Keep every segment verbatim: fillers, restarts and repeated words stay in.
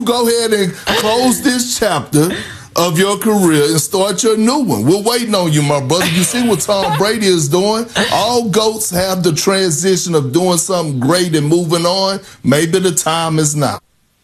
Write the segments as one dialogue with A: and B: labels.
A: go ahead and close this chapter of your career and start your new one. We're waiting on you, my brother. You see what Tom Brady is doing? All GOATs have the transition of doing something great and moving on. Maybe the time is now.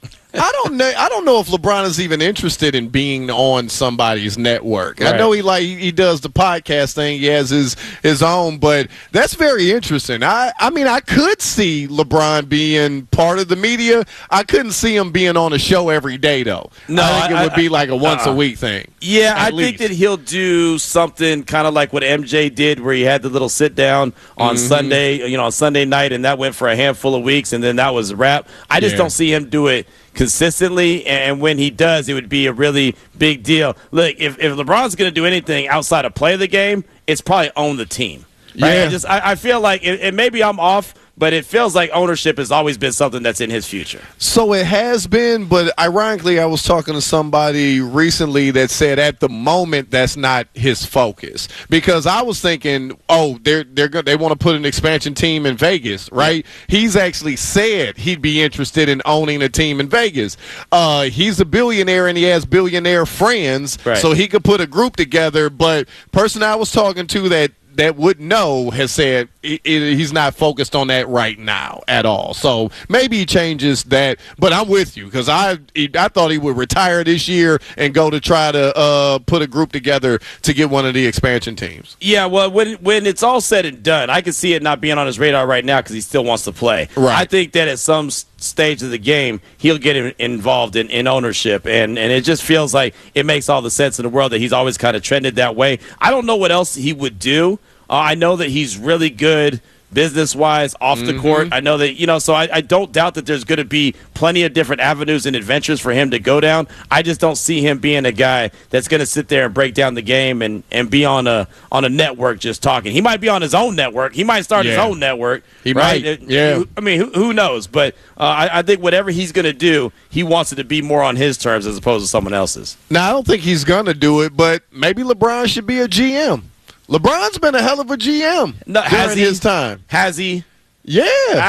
B: I don't know. I don't know if LeBron is even interested in being on somebody's network. Right. I know he like he does the podcast thing. He has his his own, but that's very interesting. I I mean, I could see LeBron being part of the media. I couldn't see him being on a show every day, though. No, I think I, it would I, be like a once uh, a week thing.
C: Yeah, I least. think that he'll do something kind of like what M J did, where he had the little sit down on mm-hmm. Sunday, you know, on Sunday night, and that went for a handful of weeks, and then that was a wrap. I just yeah. don't see him do it consistently, and when he does, it would be a really big deal. Look, if, if LeBron's going to do anything outside of play the game, it's probably own the team. Right? Yeah. I just I, I feel like, it, and maybe I'm off, but it feels like ownership has always been something that's in his future.
B: So it has been, but ironically, I was talking to somebody recently that said at the moment that's not his focus. Because I was thinking, oh, they're they're go- they want to put an expansion team in Vegas, right? Yeah. He's actually said he'd be interested in owning a team in Vegas. Uh, he's a billionaire and he has billionaire friends, right. So he could put a group together. But person I was talking to that that would know has said it, it, he's not focused on that right now at all. So maybe he changes that. But I'm with you because I he, I thought he would retire this year and go to try to uh, put a group together to get one of the expansion teams.
C: Yeah, well, when when it's all said and done, I can see it not being on his radar right now because he still wants to play. Right. I think that at some stage of the game, he'll get in, involved in, in ownership, and, and it just feels like it makes all the sense in the world that he's always kind of trended that way. I don't know what else he would do. Uh, I know that he's really good business-wise off the mm-hmm. court. I know that, you know, so I, I don't doubt that there's going to be plenty of different avenues and adventures for him to go down. I just don't see him being a guy that's going to sit there and break down the game and, and be on a on a network just talking. He might be on his own network. He might start yeah. his own network.
B: He
C: right?
B: might, yeah.
C: I mean, who, who knows? But uh, I, I think whatever he's going to do, he wants it to be more on his terms as opposed to someone else's.
B: Now, I don't think he's going to do it, but maybe LeBron should be a G M. LeBron's been a hell of a G M
C: no,
B: during
C: has he,
B: his time.
C: Has he?
B: Yeah.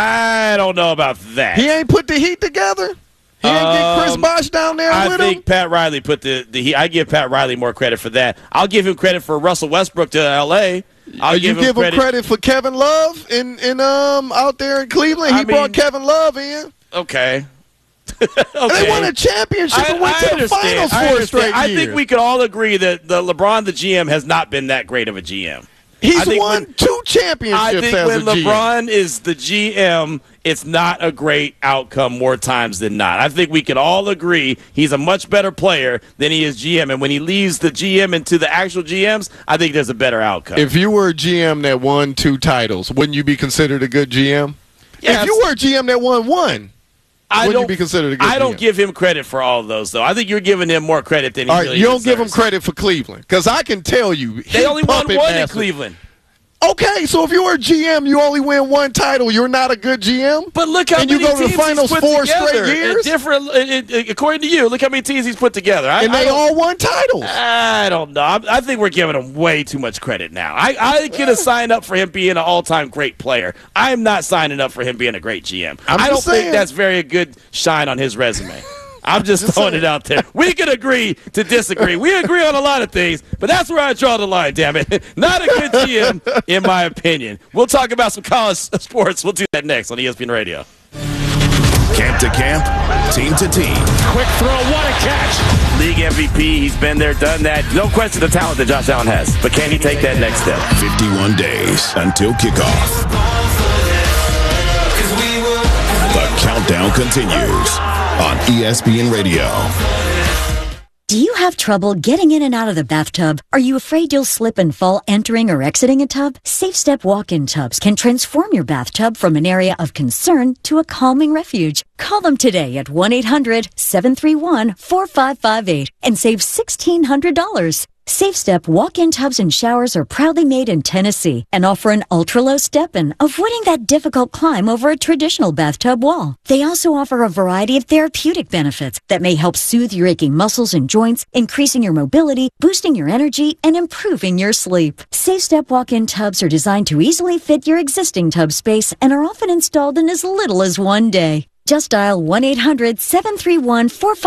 C: I don't know about that.
B: He ain't put the Heat together? He um, ain't get Chris Bosh down there
C: I
B: with him?
C: I think Pat Riley put the, the Heat. I give Pat Riley more credit for that. I'll give him credit for Russell Westbrook to L A. I'll
B: you
C: give, him,
B: give
C: credit.
B: him credit for Kevin Love in, in um out there in Cleveland? He I brought mean, Kevin Love in.
C: Okay. okay.
B: They won a championship I, and went
C: I
B: to
C: understand.
B: the finals four straight years.
C: I think we could all agree that the LeBron, the G M, has not been that great of a G M.
B: He's won when, two championships
C: I think
B: as
C: when
B: a G M.
C: LeBron is the G M, it's not a great outcome more times than not. I think we can all agree he's a much better player than he is G M. And when he leaves the G M into the actual G Ms, I think there's a better outcome.
B: If you were a G M that won two titles, wouldn't you be considered a good G M?
C: Yeah,
B: if you were a G M that won one,
C: I
B: wouldn't
C: don't,
B: you be considered a good
C: I
B: G M?
C: don't give him credit for all of those, though. I think you're giving him more credit than he
B: all right,
C: really
B: you don't
C: deserves.
B: give him credit for Cleveland because I can tell you.
C: They only won one
B: master.
C: in Cleveland.
B: Okay, so if you're a G M, you only win one title. You're not a good G M.
C: But look how
B: and
C: many
B: you go
C: teams
B: to the finals
C: he's put
B: four
C: together.
B: straight years.
C: Different, it, it, according to you, look how many teams he's put together. I,
B: and they all won titles.
C: I don't know. I, I think we're giving him way too much credit now. I, I could have signed up for him being an all-time great player. I am not signing up for him being a great G M.
B: I'm
C: I don't
B: saying.
C: think that's very good shine on his resume. I'm just, just throwing saying. it out there. We can agree to disagree. We agree on a lot of things, but that's where I draw the line, damn it. Not a good G M, in my opinion. We'll talk about some college sports. We'll do that next on E S P N Radio.
D: Camp to camp, team to team.
C: Quick throw, what a catch. League M V P, he's been there, done that. No question the talent that Josh Allen has, but can he take that next step?
D: fifty-one days until kickoff. The countdown continues on E S P N Radio.
E: Do you have trouble getting in and out of the bathtub? Are you afraid you'll slip and fall entering or exiting a tub? SafeStep walk-in tubs can transform your bathtub from an area of concern to a calming refuge. Call them today at one eight hundred seven three one four five five eight and save sixteen hundred dollars. SafeStep walk-in tubs and showers are proudly made in Tennessee and offer an ultra-low step-in, avoiding that difficult climb over a traditional bathtub wall. They also offer a variety of therapeutic benefits that may help soothe your aching muscles and joints, increasing your mobility, boosting your energy, and improving your sleep. SafeStep walk-in tubs are designed to easily fit your existing tub space and are often installed in as little as one day. Just dial one eight hundred seven three one four five